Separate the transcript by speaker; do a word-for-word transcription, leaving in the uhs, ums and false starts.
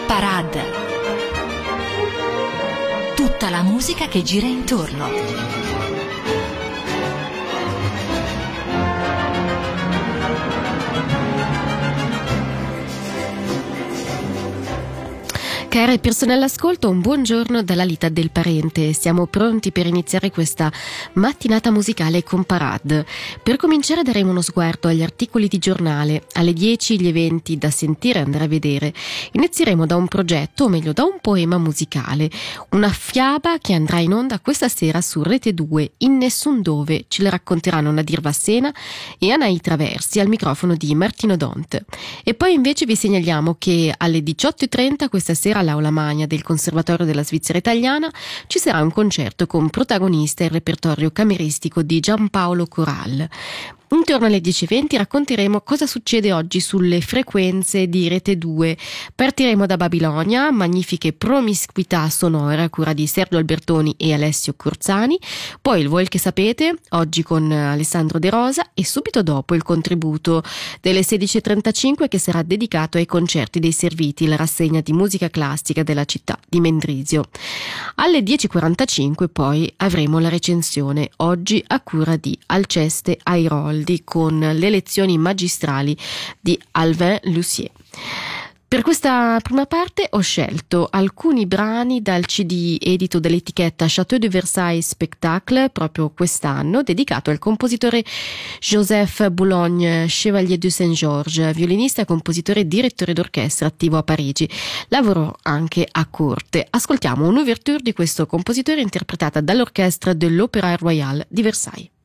Speaker 1: Parade. Tutta la musica che gira intorno.
Speaker 2: Care persone all'ascolto, un buongiorno dalla Lita del Parente. Siamo pronti per iniziare questa mattinata musicale con Parade. Per cominciare daremo uno sguardo agli articoli di giornale. Alle dieci gli eventi da sentire e andare a vedere. Inizieremo da un progetto, o meglio da un poema musicale. Una fiaba che andrà in onda questa sera su Rete due, In Nessun Dove. Ce le racconteranno Nadir Vassena e Anaì Traversi al microfono di Martino Dont. E poi invece vi segnaliamo che alle diciotto e trenta questa sera all'Aula Magna del Conservatorio della Svizzera Italiana ci sarà un concerto con protagonista il repertorio cameristico di Giampaolo Coral. Intorno alle dieci e venti racconteremo cosa succede oggi sulle frequenze di Rete due. Partiremo da Babilonia, magnifiche promiscuità sonore a cura di Sergio Albertoni e Alessio Corzani, poi il Voi che sapete, oggi con Alessandro De Rosa, e subito dopo il contributo delle sedici e trentacinque che sarà dedicato ai concerti dei Serviti, la rassegna di musica classica della città di Mendrisio. Alle dieci e quarantacinque poi avremo la recensione, oggi a cura di Alceste Airoldi, con le lezioni magistrali di Alvin Lussier. Per questa prima parte ho scelto alcuni brani dal C D edito dall'etichetta Château de Versailles Spectacle proprio quest'anno, dedicato al compositore Joseph Boulogne Chevalier de Saint-Georges, violinista, compositore e direttore d'orchestra attivo a Parigi. Lavorò anche a corte. Ascoltiamo un'ouverture di questo compositore interpretata dall'orchestra dell'Opéra Royal di Versailles.